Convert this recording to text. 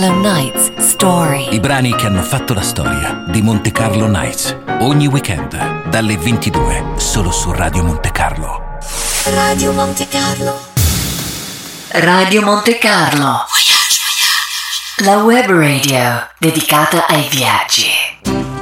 Carlo Nights Story. I brani che hanno fatto la storia di Monte Carlo Nights. Ogni weekend dalle 22 solo su Radio Monte Carlo. Radio Monte Carlo. Radio Monte Carlo. La web radio dedicata ai viaggi.